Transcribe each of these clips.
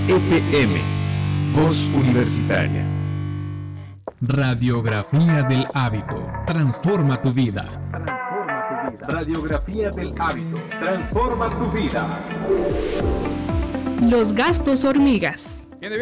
FM, Voz Universitaria. Radiografía del hábito. Transforma tu vida. Radiografía del hábito. Transforma tu vida. Los gastos hormigas. Viene.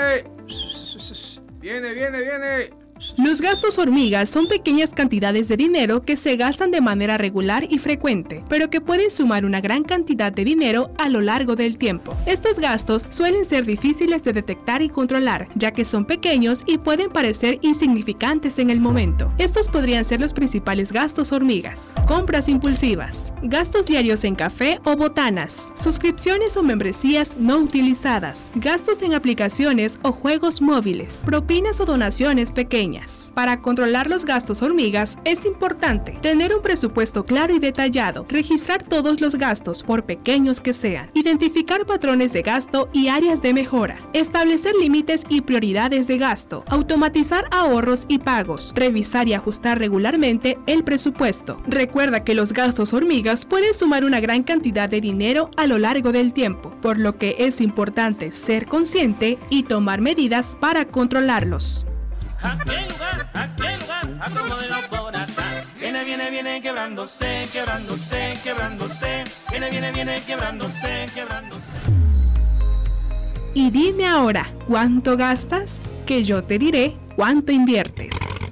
Viene. Los gastos hormigas son pequeñas cantidades de dinero que se gastan de manera regular y frecuente, pero que pueden sumar una gran cantidad de dinero a lo largo del tiempo. Estos gastos suelen ser difíciles de detectar y controlar, ya que son pequeños y pueden parecer insignificantes en el momento. Estos podrían ser los principales gastos hormigas: compras impulsivas, gastos diarios en café o botanas, suscripciones o membresías no utilizadas, gastos en aplicaciones o juegos móviles, propinas o donaciones pequeñas. Para controlar los gastos hormigas es importante tener un presupuesto claro y detallado, registrar todos los gastos por pequeños que sean, identificar patrones de gasto y áreas de mejora, establecer límites y prioridades de gasto, automatizar ahorros y pagos, revisar y ajustar regularmente el presupuesto. Recuerda que los gastos hormigas pueden sumar una gran cantidad de dinero a lo largo del tiempo, por lo que es importante ser consciente y tomar medidas para controlarlos. ¿A qué lugar? Acomódelo por acá. Viene, quebrándose. Viene, quebrándose. Y dime ahora, ¿cuánto gastas? Que yo te diré cuánto inviertes.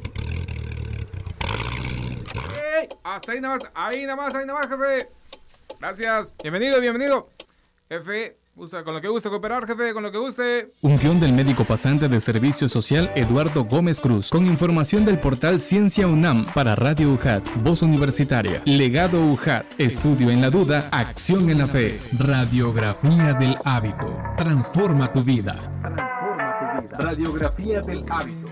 Hasta ahí nada más, jefe. Gracias. Bienvenido. Jefe, usa con lo que guste cooperar, jefe, con lo que guste. Un guión del médico pasante de Servicio Social Eduardo Gómez Cruz, con información del portal Ciencia UNAM para Radio UJAT, Voz Universitaria, Legado UJAT, Estudio en la Duda, Acción en la Fe. Radiografía del hábito. Transforma tu vida. Radiografía del hábito.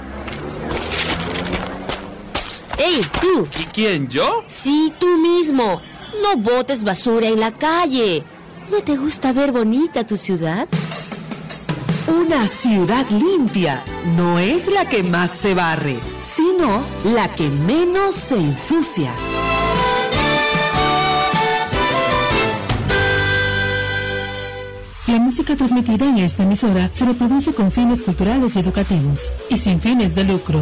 ¡Ey, tú! ¿Quién, yo? Sí, tú mismo. No botes basura en la calle. ¿No te gusta ver bonita tu ciudad? Una ciudad limpia no es la que más se barre, sino la que menos se ensucia. La música transmitida en esta emisora se reproduce con fines culturales y educativos y sin fines de lucro.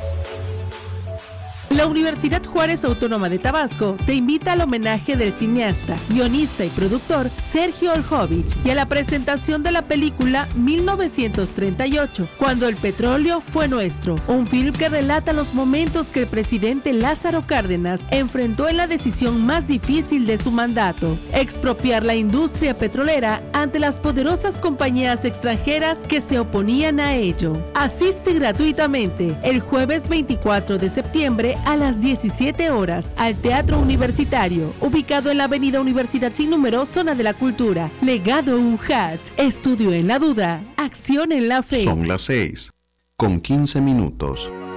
La Universidad Juárez Autónoma de Tabasco te invita al homenaje del cineasta, guionista y productor Sergio Oljovich y a la presentación de la película 1938, Cuando el petróleo fue nuestro, un film que relata los momentos que el presidente Lázaro Cárdenas enfrentó en la decisión más difícil de su mandato: expropiar la industria petrolera ante las poderosas compañías extranjeras que se oponían a ello. Asiste gratuitamente el jueves 24 de septiembre a las 17 horas al Teatro Universitario, ubicado en la Avenida Universidad Sin Número, Zona de la Cultura. Legado UJAT, Estudio en la Duda, Acción en la Fe. Son las 6:15.